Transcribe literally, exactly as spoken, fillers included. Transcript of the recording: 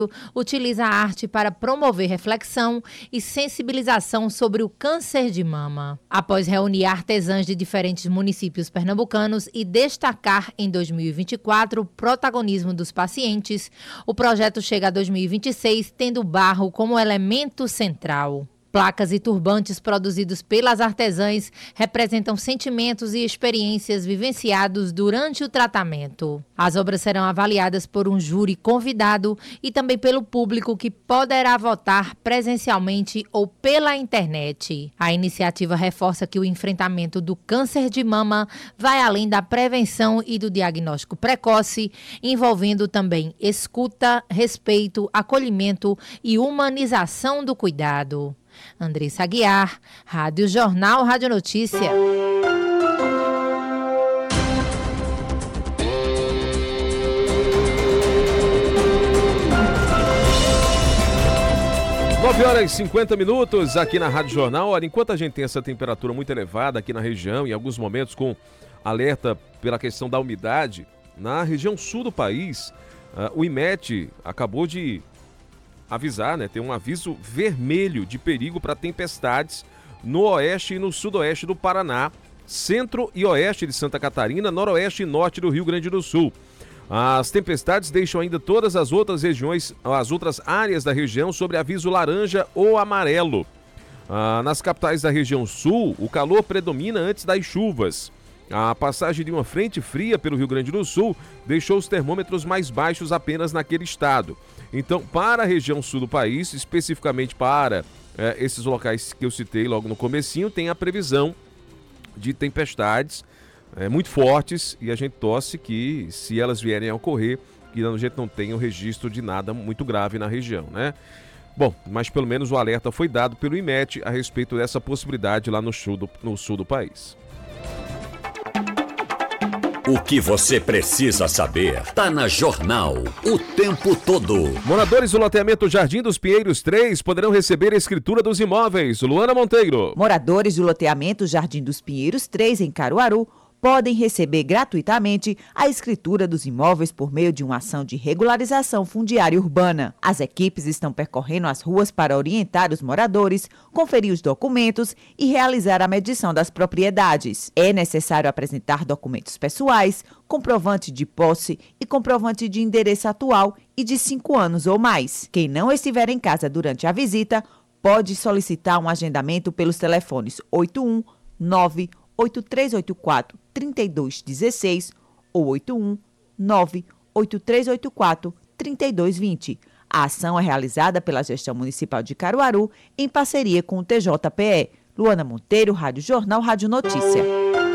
utiliza a arte para promover reflexão e sensibilização sobre o câncer de mama. Após reunir artesãs de diferentes municípios pernambucanos e destacar em dois mil e vinte e quatro o protagonismo dos pacientes, o projeto chega a dois mil e vinte e seis tendo barro como elemento central. Placas e turbantes produzidos pelas artesãs representam sentimentos e experiências vivenciados durante o tratamento. As obras serão avaliadas por um júri convidado e também pelo público que poderá votar presencialmente ou pela internet. A iniciativa reforça que o enfrentamento do câncer de mama vai além da prevenção e do diagnóstico precoce, envolvendo também escuta, respeito, acolhimento e humanização do cuidado. Andressa Aguiar, Rádio Jornal, Rádio Notícia. nove horas e cinquenta minutos aqui na Rádio Jornal. Olha, enquanto a gente tem essa temperatura muito elevada aqui na região, em alguns momentos com alerta pela questão da umidade, na região sul do país, uh, o IMET acabou de avisar, né? Tem um aviso vermelho de perigo para tempestades no oeste e no sudoeste do Paraná, centro e oeste de Santa Catarina, noroeste e norte do Rio Grande do Sul. As tempestades deixam ainda todas as outras regiões, as outras áreas da região sobre aviso laranja ou amarelo. Ah, nas capitais da região sul, o calor predomina antes das chuvas. A passagem de uma frente fria pelo Rio Grande do Sul deixou os termômetros mais baixos apenas naquele estado. Então, para a região sul do país, especificamente para é, esses locais que eu citei logo no comecinho, tem a previsão de tempestades é, muito fortes e a gente torce que, se elas vierem a ocorrer, que a gente não tenha o registro de nada muito grave na região, né? Bom, mas pelo menos o alerta foi dado pelo IMET a respeito dessa possibilidade lá no sul do, no sul do país. O que você precisa saber tá na Jornal o tempo todo. Moradores do loteamento Jardim dos Pinheiros três poderão receber a escritura dos imóveis. Luana Monteiro. Moradores do loteamento Jardim dos Pinheiros três, em Caruaru, podem receber gratuitamente a escritura dos imóveis por meio de uma ação de regularização fundiária urbana. As equipes estão percorrendo as ruas para orientar os moradores, conferir os documentos e realizar a medição das propriedades. É necessário apresentar documentos pessoais, comprovante de posse e comprovante de endereço atual e de cinco anos ou mais. Quem não estiver em casa durante a visita pode solicitar um agendamento pelos telefones oito um nove oito três oito quatro, três dois um seis ou oito um nove oito três oito quatro, três dois dois zero. A ação é realizada pela Gestão Municipal de Caruaru em parceria com o T J P E. Luana Monteiro, Rádio Jornal, Rádio Notícia.